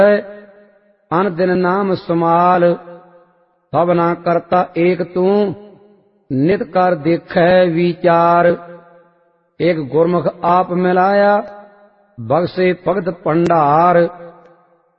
ਅਨ ਦਿਨ ਨਾਮ ਸਮਾਲ। ਸਭਨਾ ਕਰਤਾ ਏਕ ਤੂੰ, ਨਿਤ ਕਰ ਦੇਖੈ ਵਿਚਾਰ। ਏਕ ਗੁਰਮੁਖ ਆਪ ਮਿਲਾਇਆ, ਬਖਸ਼ੇ ਭਗਤ ਭੰਡਾਰ।